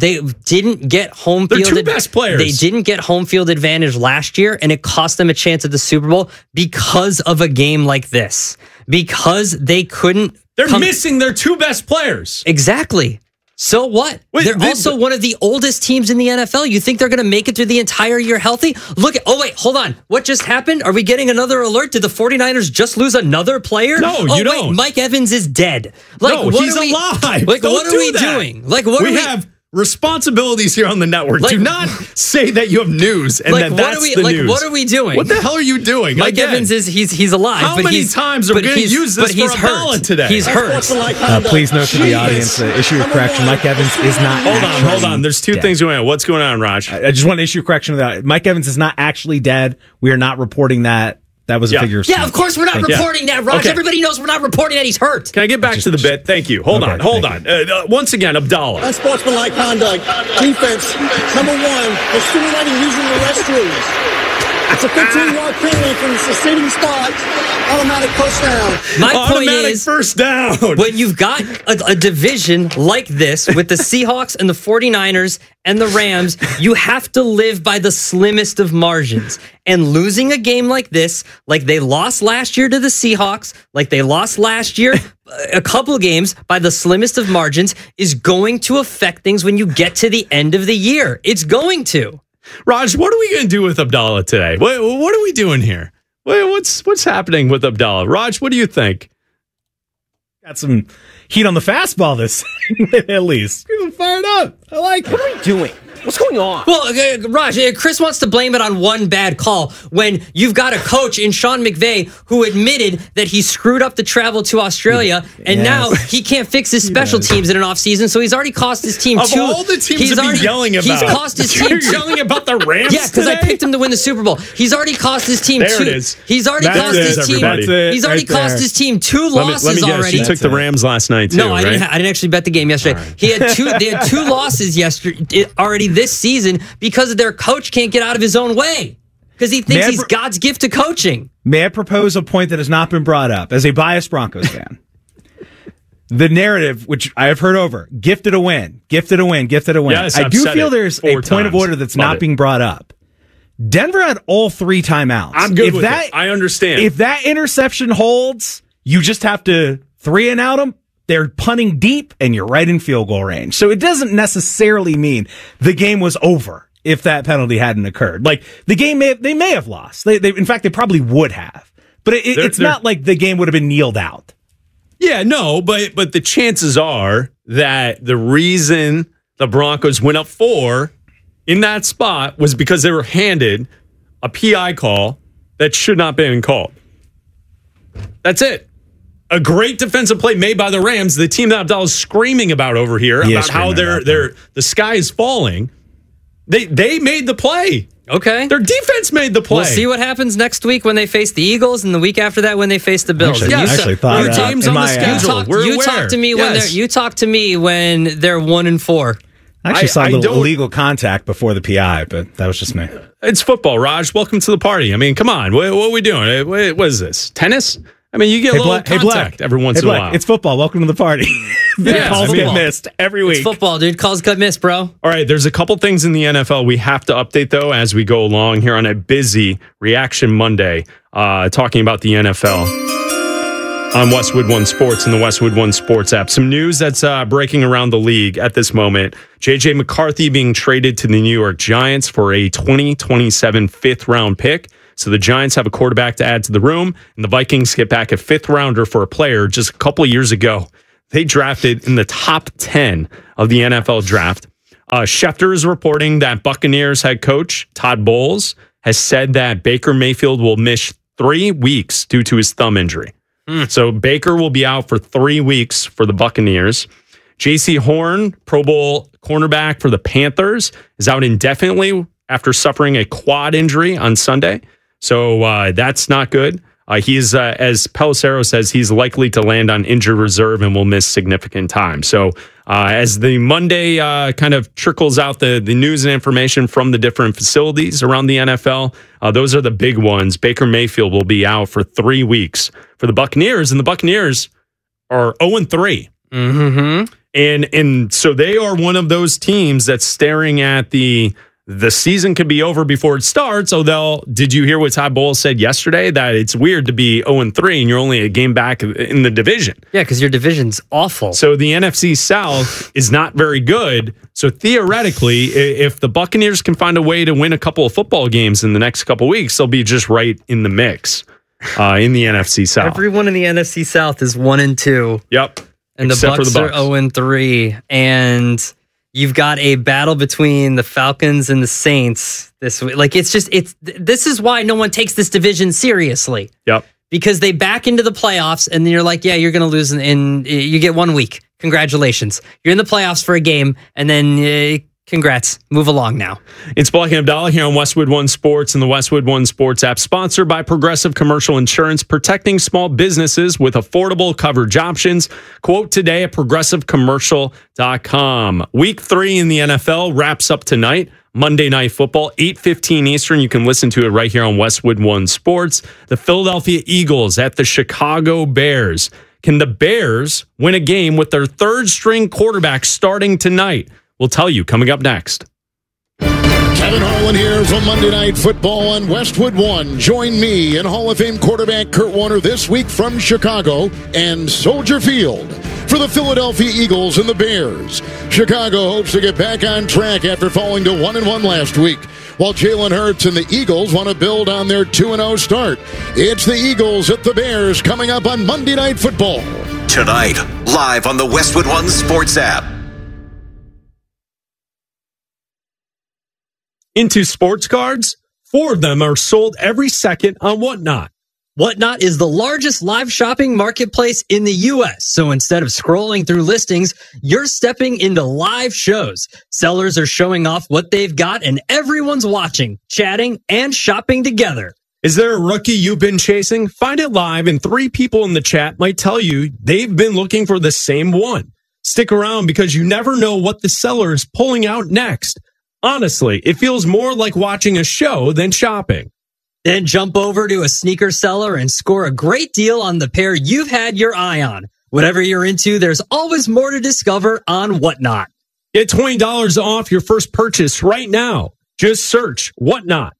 didn't get home field. They're two best players. They didn't get home field advantage last year, and it cost them a chance at the Super Bowl because of a game like this. Because they couldn't. They're missing their 2 best players. Exactly. So what? They're also one of the oldest teams in the NFL. You think they're going to make it through the entire year healthy? Hold on. What just happened? Are we getting another alert? Did the 49ers just lose another player? No, you don't. Wait, Mike Evans is dead. He's alive. What are we doing? We have responsibilities here on the network. Do not say that you have news and that's the news. What are we doing? What the hell are you doing? Mike Evans is he's alive. How many times are we going to use this for Abdallah today? He's hurt. Please note to the audience, issue of correction. Mike Evans is not. Hold on. There's 2 things going on. What's going on, Raj? I just want to issue a correction. Mike Evans is not actually dead. We are not reporting that. That was a figure of speech. Yeah, of course we're not reporting that, Raj. Okay. Everybody knows we're not reporting that he's hurt. Can I get back to the bit? Thank you. Hold on. Once again, Abdallah. Unsportsmanlike conduct. Defense. Number 1, they're stimulating using the restrooms. It's a 15-yard penalty from the succeeding start. Automatic first down. My point is, first down. When you've got a division like this with the Seahawks and the 49ers and the Rams, you have to live by the slimmest of margins. And losing a game like this, like they lost last year to the Seahawks, like they lost last year, a couple of games by the slimmest of margins, is going to affect things when you get to the end of the year. It's going to. Raj, what are we going to do with Abdallah today? What are we doing here? What's happening with Abdallah? Raj, what do you think? Got some heat on the fastball this, at least. You're fired up. I like it. What are we doing? What's going on? Well, Raj, Chris wants to blame it on one bad call when you've got a coach in Sean McVay who admitted that he screwed up the travel to Australia, and now he can't fix his special teams in an offseason, so he's already cost his team of all the teams to be yelling about. He's cost his team You're yelling about the Rams. Yeah, because I picked him to win the Super Bowl. He's already cost his team there 2. It is. He's already cost his team. He's already cost his team 2 losses let me guess, already. You took the Rams last night too. No, I right? didn't actually bet the game yesterday. Right. They had 2 losses yesterday already this season because their coach can't get out of his own way because he thinks he's God's gift to coaching. May I propose a point that has not been brought up as a biased Broncos fan? The narrative, which I have heard over, gifted a win, gifted a win, gifted a win. Yes, I do feel there's a point of order that's not being brought up. Denver had all 3 timeouts. I'm good with it. I understand. If that interception holds, you just have to 3-and-out them. They're punting deep, and you're right in field goal range. So it doesn't necessarily mean the game was over if that penalty hadn't occurred. Like, the game they may have lost. In fact, they probably would have. But it's not like the game would have been kneeled out. Yeah, no, but the chances are that the reason the Broncos went up 4 in that spot was because they were handed a PI call that should not have been called. That's it. A great defensive play made by the Rams, the team that Abdallah's screaming about over here, about how the sky is falling. They made the play. Okay. Their defense made the play. We'll see what happens next week when they face the Eagles, and the week after that when they face the Bills. I actually thought that. Games on the schedule. You talk to me when they're 1-4. I actually saw a little illegal contact before the PI, but that was just me. It's football, Raj. Welcome to the party. I mean, come on. What are we doing? What is this? Tennis? I mean, you get a little contact every once in a while. It's football. Welcome to the party. Calls get missed every week. It's football, dude. Calls get missed, bro. All right, there's a couple things in the NFL we have to update, though, as we go along here on a busy Reaction Monday, talking about the NFL on Westwood One Sports and the Westwood One Sports app. Some news that's breaking around the league at this moment. J.J. McCarthy being traded to the New York Giants for a 2027 fifth-round pick. So the Giants have a quarterback to add to the room, and the Vikings get back a fifth-rounder for a player just a couple of years ago. They drafted in the top 10 of the NFL draft. Schefter is reporting that Buccaneers head coach Todd Bowles has said that Baker Mayfield will miss 3 weeks due to his thumb injury. So Baker will be out for 3 weeks for the Buccaneers. J.C. Horn, Pro Bowl cornerback for the Panthers, is out indefinitely after suffering a quad injury on Sunday. So that's not good. He's, as Pelissero says, he's likely to land on injured reserve and will miss significant time. So as the Monday kind of trickles out the news and information from the different facilities around the NFL, those are the big ones. Baker Mayfield will be out for 3 weeks for the Buccaneers, and the Buccaneers are 0-3. Mm-hmm. And so they are one of those teams that's staring at the season could be over before it starts. Did you hear what Todd Bowles said yesterday? That it's weird to be 0-3 and you're only a game back in the division. Yeah, because your division's awful. So the NFC South is not very good. So theoretically, if the Buccaneers can find a way to win a couple of football games in the next couple of weeks, they'll be just right in the mix in the NFC South. Everyone in the NFC South is 1-2. Yep. And the Bucs are 0-3. And you've got a battle between the Falcons and the Saints this week. Like, this is why no one takes this division seriously. Yep. Because they back into the playoffs, and then you're like, yeah, you're going to lose, and you get 1 week. Congratulations. You're in the playoffs for a game, and then congrats. Move along now. It's Black and Abdallah here on Westwood One Sports and the Westwood One Sports app, sponsored by Progressive Commercial Insurance, protecting small businesses with affordable coverage options. Quote today at progressivecommercial.com. Week 3 in the NFL wraps up tonight. Monday Night Football, 8:15 Eastern. You can listen to it right here on Westwood One Sports. The Philadelphia Eagles at the Chicago Bears. Can the Bears win a game with their third-string quarterback starting tonight? We'll tell you coming up next. Kevin Harlan here from Monday Night Football on Westwood One. Join me and Hall of Fame quarterback Kurt Warner this week from Chicago and Soldier Field for the Philadelphia Eagles and the Bears. Chicago hopes to get back on track after falling to 1-1 last week, while Jalen Hurts and the Eagles want to build on their 2-0 start. It's the Eagles at the Bears coming up on Monday Night Football. Tonight, live on the Westwood One Sports app. Into sports cards, 4 of them are sold every second on Whatnot. Whatnot is the largest live shopping marketplace in the U.S. So instead of scrolling through listings, you're stepping into live shows. Sellers are showing off what they've got, and everyone's watching, chatting, and shopping together. Is there a rookie you've been chasing? Find it live, and 3 people in the chat might tell you they've been looking for the same one. Stick around because you never know what the seller is pulling out next. Honestly, it feels more like watching a show than shopping. Then jump over to a sneaker seller and score a great deal on the pair you've had your eye on. Whatever you're into, there's always more to discover on Whatnot. Get $20 off your first purchase right now. Just search Whatnot,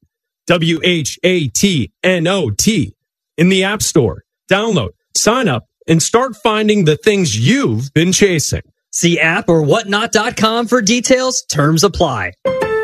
WHATNOT, in the App Store. Download, sign up, and start finding the things you've been chasing. See app or whatnot.com for details. Terms apply.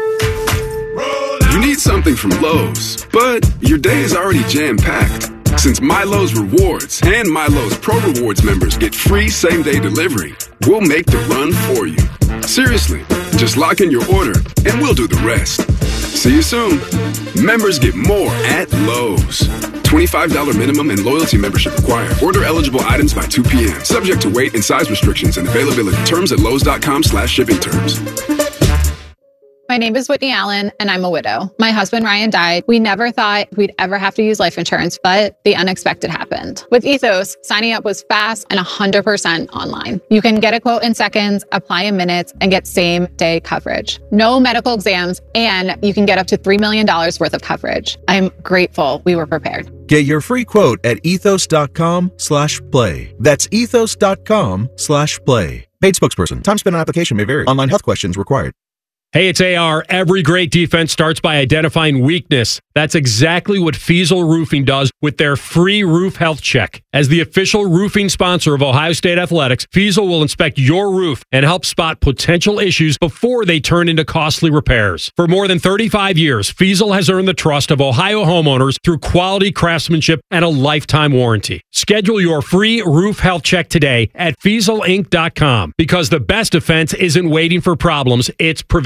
You need something from Lowe's, but your day is already jam-packed. Since MyLowe's Rewards and MyLowe's Pro Rewards members get free same-day delivery, we'll make the run for you. Seriously, just lock in your order and we'll do the rest. See you soon. Members get more at Lowe's. $25 minimum and loyalty membership required. Order eligible items by 2 p.m. Subject to weight and size restrictions and availability. Terms at lowes.com/shipping terms. My name is Whitney Allen, and I'm a widow. My husband, Ryan, died. We never thought we'd ever have to use life insurance, but the unexpected happened. With Ethos, signing up was fast and 100% online. You can get a quote in seconds, apply in minutes, and get same-day coverage. No medical exams, and you can get up to $3 million worth of coverage. I'm grateful we were prepared. Get your free quote at ethos.com/play. That's ethos.com/play. Paid spokesperson. Time spent on application may vary. Online health questions required. Hey, it's AR. Every great defense starts by identifying weakness. That's exactly what Fiesel Roofing does with their free roof health check. As the official roofing sponsor of Ohio State Athletics, Fiesel will inspect your roof and help spot potential issues before they turn into costly repairs. For more than 35 years, Fiesel has earned the trust of Ohio homeowners through quality craftsmanship and a lifetime warranty. Schedule your free roof health check today at FieselInc.com, because the best defense isn't waiting for problems, it's prevention.